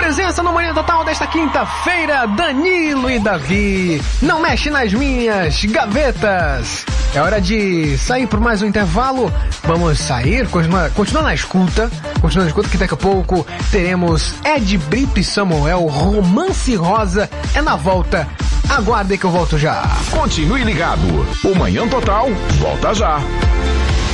presença no Manhã Total desta quinta-feira, Danilo e Davi. Não mexe nas minhas gavetas. É hora de sair por mais um intervalo. Vamos sair, continuar na escuta. Continuando na escuta, que daqui a pouco teremos Ed Brito e Samuel, Romance Rosa. É na volta. Aguardem que eu volto já. Continue ligado. O Manhã Total volta já.